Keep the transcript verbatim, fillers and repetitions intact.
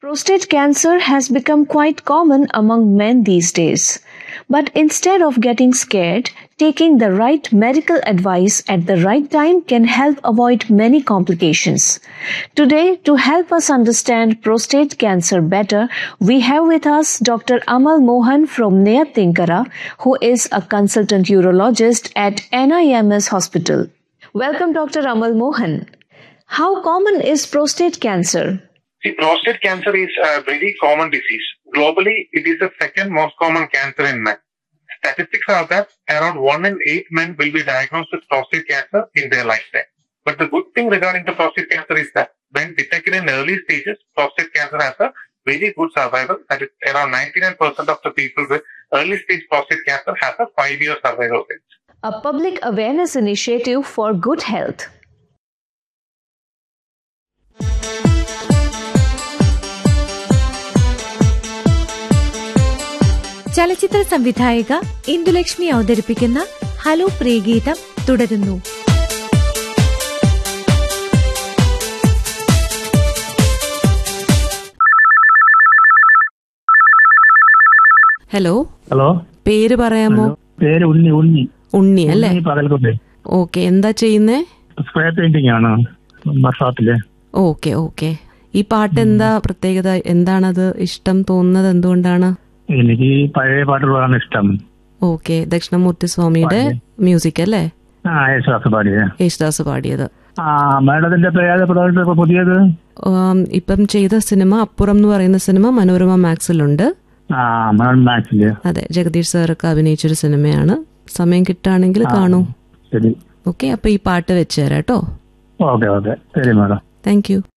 Prostate cancer has become quite common among men these days. But instead of getting scared, taking the right medical advice at the right time can help avoid many complications. Today, to help us understand prostate cancer better, we have with us Doctor Amal Mohan from Neyatinkara, who is a consultant urologist at N I M S Hospital. Welcome, Doctor Amal Mohan. How common is prostate cancer? See, prostate cancer is a very common disease. Globally, it is the second most common cancer in men. Statistics are that around one in eight men will be diagnosed with prostate cancer in their lifetime. But the good thing regarding the prostate cancer is that when detected in early stages, prostate cancer has a very good survival. That is, around ninety-nine percent of the people with early stage prostate cancer has a five-year survival rate. A public awareness initiative for good health. ചലച്ചിത്ര സംവിധായിക ഇന്ദുലക്ഷ്മി അവതരിപ്പിക്കുന്ന hello Priyageetham തുടരുന്നു. Hello hello പേര് പറയാമോ? പേര് ഉണ്ണി. ഉണ്ണി ഉണ്ണി അല്ലേ? പകൽക്കൊണ്ടേ. Okay, എന്താ ചെയ്യുന്നേ? Square painting ആണ് വർഷാപ്പില്. Okay okay. ഈ പാട്ട് എന്താ പ്രത്യേകത? എന്താണത് ഇഷ്ടം തോന്നുന്നത്? എന്തുകൊണ്ടാണ്? എനിക്ക് പഴയ പാട്ടുകളാണ് ഇഷ്ടം. ഓക്കെ, ദക്ഷിണമൂർത്തി സ്വാമിയുടെ മ്യൂസിക് അല്ലേ? ആ, യേശുദാസ് പാടിയത്. യേശുദാസ് പാടിയത്. ആ, മേഡത്തിന്റെ പേര് പുതിയത് ഇപ്പം ചെയ്ത സിനിമ അപ്പുറം എന്ന് പറയുന്ന സിനിമ മനോരമ മാക്സിലുണ്ട്. ആ, മാക്സില്. അതെ, ജഗദീഷ് സാറൊക്കെ അഭിനയിച്ചൊരു സിനിമയാണ്. സമയം കിട്ടുകയാണെങ്കിൽ കാണൂ. ശരി. ഓക്കെ, അപ്പൊ ഈ പാട്ട് വെച്ചുതരാം കേട്ടോ. ഓക്കെ ഓക്കെ, ശരി മാഡം. Thank you.